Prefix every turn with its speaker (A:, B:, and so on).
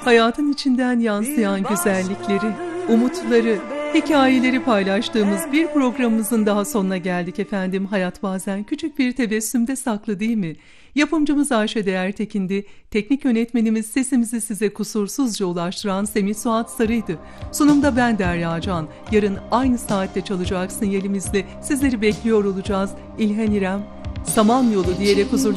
A: Hayatın içinden yansıyan güzellikleri, umutları, hikayeleri paylaştığımız bir programımızın daha sonuna geldik efendim. Hayat bazen küçük bir tebessümde saklı değil mi? Yapımcımız Ayşe Değertekin'di. Teknik yönetmenimiz sesimizi size kusursuzca ulaştıran Semih Suat Sarı'ydı. Sunumda ben Derya Can. Yarın aynı saatte çalacak sinyalimizle sizleri bekliyor olacağız. İlhan İrem, Samanyolu diyerek huzur